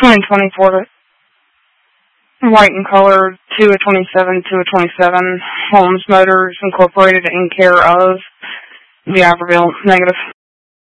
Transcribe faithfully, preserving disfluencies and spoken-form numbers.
twenty twenty-four, white in color, two of twenty-seven, two of twenty-seven, Holmes Motors Incorporated, in care of the Iberville. Negative.